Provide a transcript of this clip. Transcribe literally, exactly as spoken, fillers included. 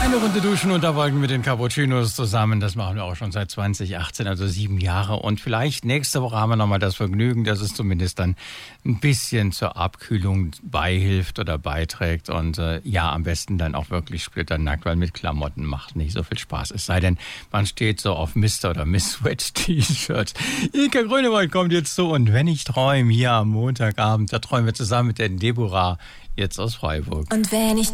Eine Runde duschen unter Wolken mit den Cappuccinos zusammen, das machen wir auch schon seit zwanzig achtzehn, also sieben Jahre. Und vielleicht nächste Woche haben wir nochmal das Vergnügen, dass es zumindest dann ein bisschen zur Abkühlung beihilft oder beiträgt. Und äh, ja, am besten dann auch wirklich splitternackt, weil mit Klamotten macht nicht so viel Spaß. Es sei denn, man steht so auf Mister oder Miss Wet T-Shirts. Ilka Grönewold kommt jetzt zu und wenn ich träume, hier am Montagabend, da träumen wir zusammen mit der Deborah jetzt aus Freiburg. Und wenn ich